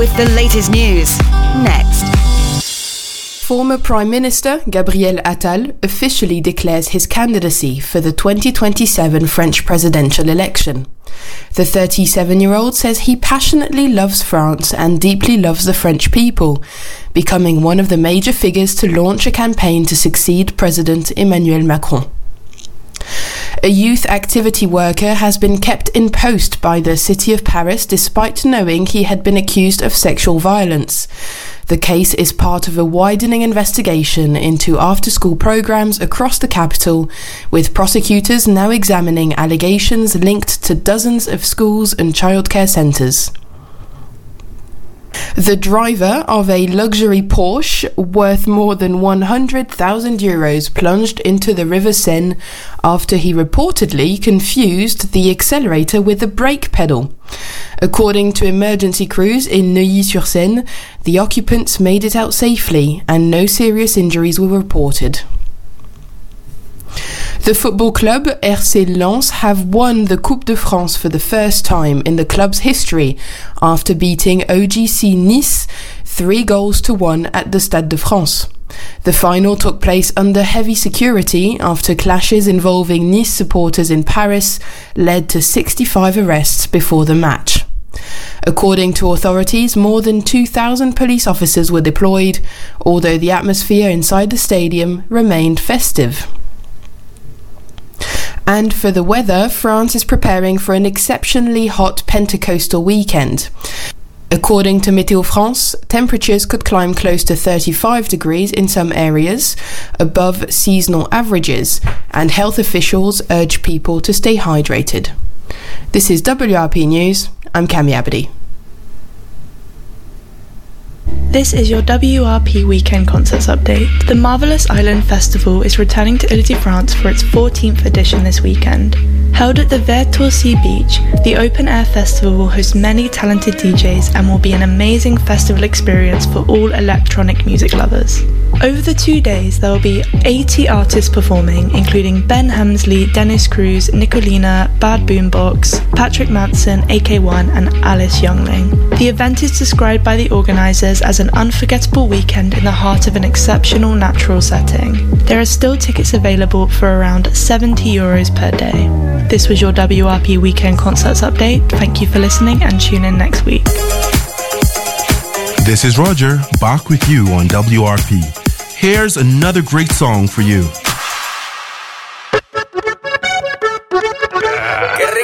with the latest news. Next. Former Prime Minister Gabriel Attal officially declares his candidacy for the 2027 French presidential election. The 37-year-old says he passionately loves France and deeply loves the French people, becoming one of the major figures to launch a campaign to succeed President Emmanuel Macron. A youth activity worker has been kept in post by the city of Paris despite knowing he had been accused of sexual violence. The case is part of a widening investigation into after-school programs across the capital, with prosecutors now examining allegations linked to dozens of schools and childcare centres. The driver of a luxury Porsche worth more than 100,000 euros plunged into the River Seine after he reportedly confused the accelerator with the brake pedal. According to emergency crews in Neuilly-sur-Seine, the occupants made it out safely and no serious injuries were reported. The football club RC Lens have won the Coupe de France for the first time in the club's history after beating OGC Nice 3-1 at the Stade de France. The final took place under heavy security after clashes involving Nice supporters in Paris led to 65 arrests before the match. According to authorities, more than 2,000 police officers were deployed, although the atmosphere inside the stadium remained festive. And for the weather, France is preparing for an exceptionally hot Pentecostal weekend. According to Météo France, temperatures could climb close to 35 degrees in some areas, above seasonal averages, and health officials urge people to stay hydrated. This is WRP News. I'm Cami Abadi. This is your WRP Weekend Concerts Update. The Marvelous Island Festival is returning to Ile-de-France for its 14th edition this weekend. Held at the Ver-Torcy Beach, the open-air festival will host many talented DJs and will be an amazing festival experience for all electronic music lovers. Over the 2 days, there will be 80 artists performing, including Ben Hemsley, Dennis Cruz, Nicolina, Bad Boombox, Patrick Manson, AK1 and Alice Youngling. The event is described by the organisers as an unforgettable weekend in the heart of an exceptional natural setting. There are still tickets available for around €70 per day. This was your WRP Weekend Concerts Update. Thank you for listening and tune in next week. This is Roger, back with you on WRP. Here's another great song for you.